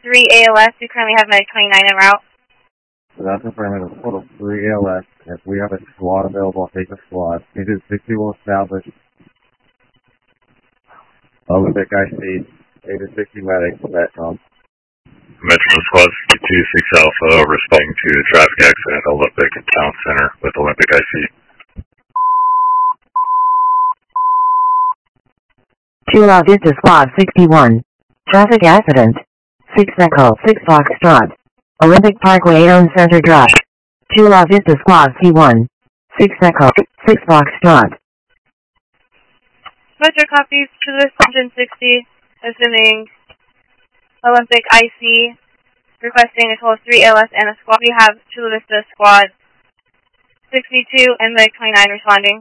3 ALS. We currently have Medic 29 en route. So that's affirmative. Total 3 ALS. If we have a squad available, I'll take a squad. Agent 60 will establish Olympic IC. Agent 60 medic, Metcom. Metro Squad 62, 6 Alpha, responding to a traffic accident at Olympic Town Center with Olympic IC. 2 La Vista Squad 61. Traffic accident. 6 Echo, 6 Foxtrot. Olympic Parkway Town Center Drive. 2 La Vista Squad C1. 6 Echo, 6 Foxtrot. Metro copies to this engine 60, assuming Olympic IC, requesting a total of 3 ALS and a squad. We have Chula Vista Squad 62 and Medic 29 responding.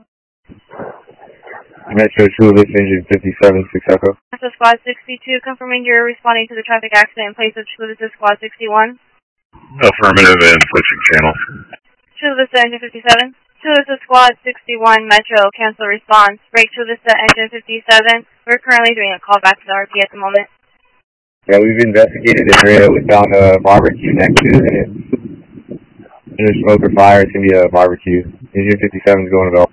Metro Chula Vista Engine 57, 6 Echo. Metro Squad 62, confirming you're responding to the traffic accident in place of Chula Vista Squad 61. Affirmative and switching channels. Chula Vista Engine 57. Chula Vista Squad 61, Metro, cancel response. Break Chula Vista Engine 57. We're currently doing a call back to the RP at the moment. Yeah, we've investigated this area. We found a barbecue next to it. There's smoke or fire. It's going to be a barbecue. Engine 57 is going to go.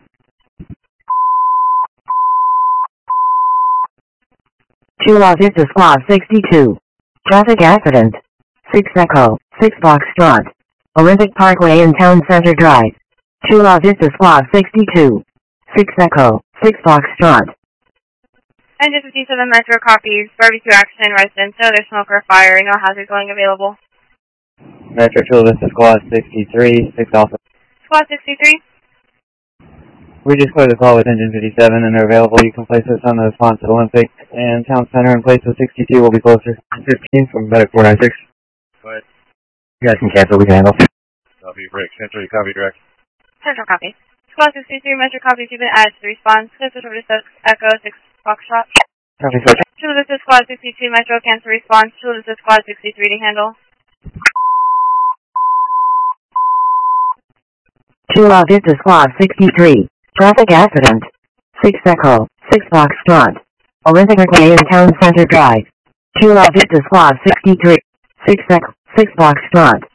Chula Vista Squad 62. Traffic accident. 6 Echo, 6 Foxtrot. Olympic Parkway in Town Center Drive. Chula Vista Squad 62. 6 Echo, 6 Foxtrot. Engine 57 Metro copies. Barbecue accident, residents. No other smoke or fire. No hazard going available. Metro Chula Vista Squad 63, 6 Alpha. Squad 63. We just cleared the call with Engine 57 and they're available. You can place us on the response at Olympic and Town Center in place of 62 will be closer. 15 from Medic 496. Go ahead. You guys can cancel, we can handle. Copy, break. Central, you copy direct. Central copy. Squad 63 Metro copies. You've been added to the response. Central Vista Echo 6 Foxtrot. Copy, switch. Chula Vista Squad 62 Metro, cancel response. Chula Vista Squad 63 to handle. Chula Vista Squad 63. Traffic accident. 6 Echo, 6 Foxtrot. Olympic Parkway in Town Center Drive. Chula Vista Squad 63. 6 Echo, 6 Foxtrot.